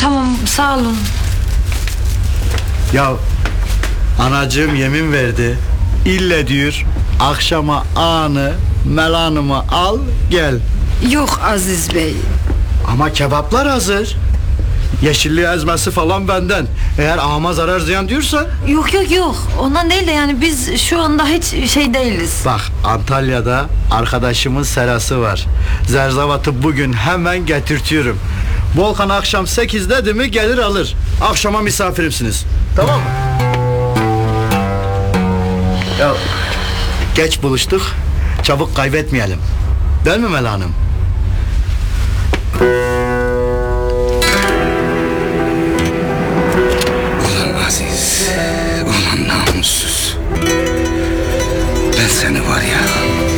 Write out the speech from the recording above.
Tamam, sağ olun. Ya anacığım yemin verdi. İlle diyor akşama anı melanımı al gel. Yok Aziz Bey. Ama kebaplar hazır. Yeşilli ezmesi falan benden. Eğer ağama zarar ziyan diyorsan. Yok. Ondan değil de yani biz şu anda hiç şey değiliz. Bak Antalya'da arkadaşımın serası var. Zerzavat'ı bugün hemen getirtiyorum. Volkan akşam 8 dedi mi gelir alır. Akşama misafirimsiniz. Tamam mı? Ya geç buluştuk. Çabuk kaybetmeyelim. Değil mi Mela Hanım? Ulan Aziz, ulan namussuz. Ben seni var ya